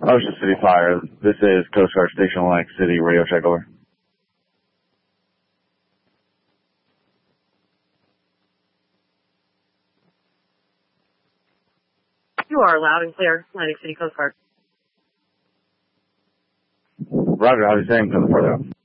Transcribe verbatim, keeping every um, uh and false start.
Ocean City Fire. This is Coast Guard Station Atlantic City. Radio check over. You are loud and clear, Atlantic City Coast Guard. Roger, how are you saying? Coming further up.